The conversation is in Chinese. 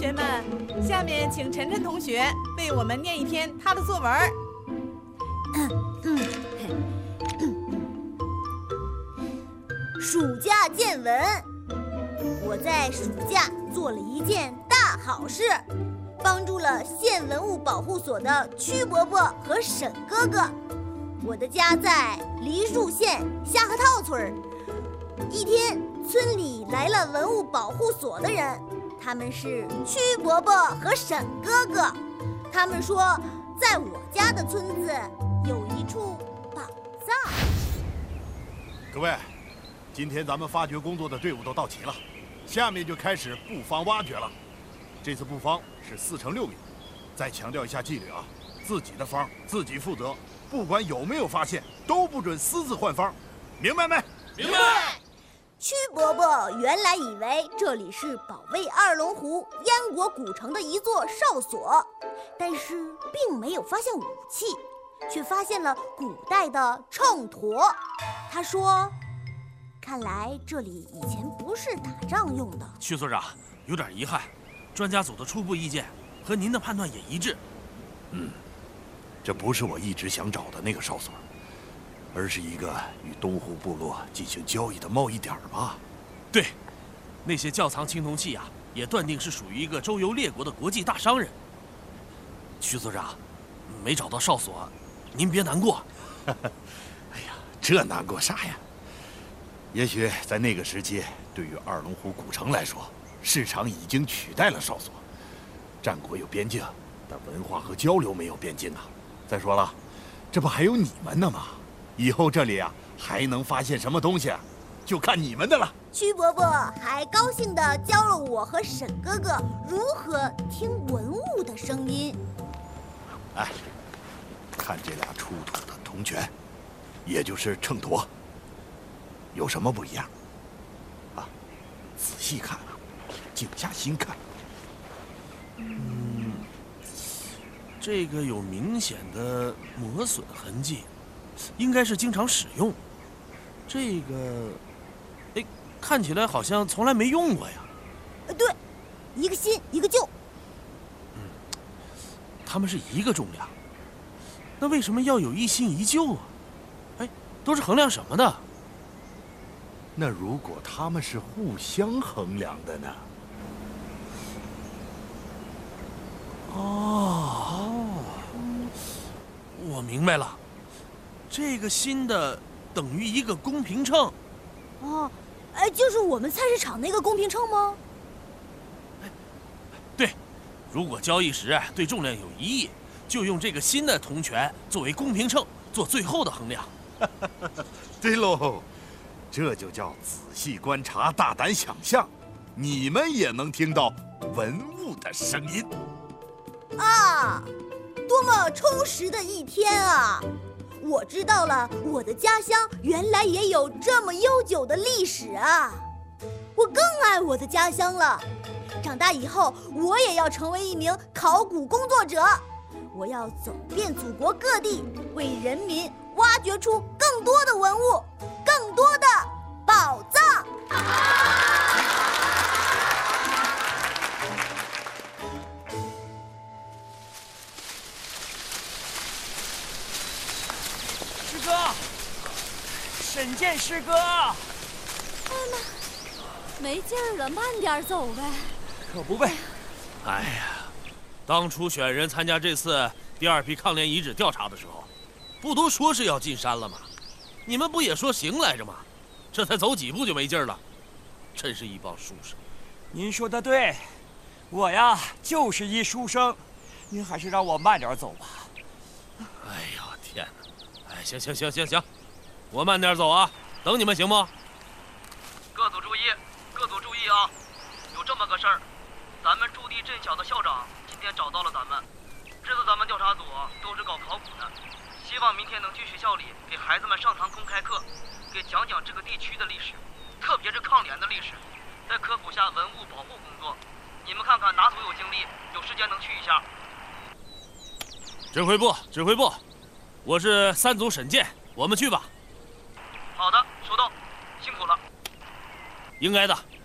学们，下面请晨晨同学为我们念一篇他的作文。 暑假见闻。我在暑假做了一件大好事，帮助了县文物保护所的曲伯伯和沈哥哥。我的家在梨树县下河套村。一天，村里来了文物保护所的人，他们是曲伯伯和沈哥哥。他们说，在我家的村子有一处宝藏。 各位，今天咱们发掘工作的队伍都到齐了，下面就开始布方挖掘了。这次布方是4乘6米，再强调一下纪律啊，自己的方自己负责，不管有没有发现，都不准私自换方，明白没？ 明白。 曲伯伯原来以为这里是保卫二龙湖燕国古城的一座哨所，但是并没有发现武器，却发现了古代的秤砣。他说，看来这里以前不是打仗用的。 曲所长，有点遗憾，专家组的初步意见和您的判断也一致。 这不是我一直想找的那个哨所，而是一个与东湖部落进行交易的贸易点吧？ 对，那些窖藏青铜器啊，也断定是属于一个周游列国的国际大商人。曲所长，没找到哨所，您别难过。 哎呀，这难过啥呀？也许在那个时期，对于二龙湖古城来说，市场已经取代了哨所。战国有边境，但文化和交流没有边境啊。再说了，这不还有你们呢吗？以后这里啊还能发现什么东西，就看你们的了。 曲伯伯还高兴地教了我和沈哥哥如何听文物的声音。 哎，看这俩出土的铜泉，也就是秤砣，有什么不一样？啊，仔细看，静下心看。 这个有明显的磨损痕迹，应该是经常使用。这个，哎，看起来好像从来没用过呀。 对，一个新一个旧。 它们是一个重量，那为什么要有一新一旧啊？哎，都是衡量什么的？ 那如果他们是互相衡量的呢？ 我明白了，这个新的等于一个公平秤。 哦，哎，就是我们菜市场那个公平秤吗？ 对，如果交易时对重量有疑义，就用这个新的铜泉作为公平秤做最后的衡量。 对喽，这就叫仔细观察，大胆想象，你们也能听到文物的声音。 啊，多么充实的一天啊！我知道了，我的家乡原来也有这么悠久的历史啊！我更爱我的家乡了。长大以后，我也要成为一名考古工作者。我要走遍祖国各地，为人民挖掘出更多的文物，更多的宝藏。 师哥，沈健师哥。 没劲儿了，慢点走呗。 可不呗。 哎呀，当初选人参加这次第2批抗联遗址调查的时候，不都说是要进山了吗？你们不也说行来着吗？这才走几步就没劲儿了，真是一帮书生。 您说的对，我呀就是一书生，您还是让我慢点走吧。 哎呦天哪！哎，行，我慢点走啊，等你们行不？ 各组注意，各组注意啊！有这么个事儿，咱们驻地镇小的校长今天找到了咱们。这次咱们调查组都是搞考古的，希望明天能去学校里给孩子们上堂公开课，给讲讲这个地区的历史，特别是抗联的历史，再科普下文物保护工作。你们看看哪组有精力，有时间能去一下。 指挥部，我是3组沈健，我们去吧。 好的，收到，辛苦了。 应该的。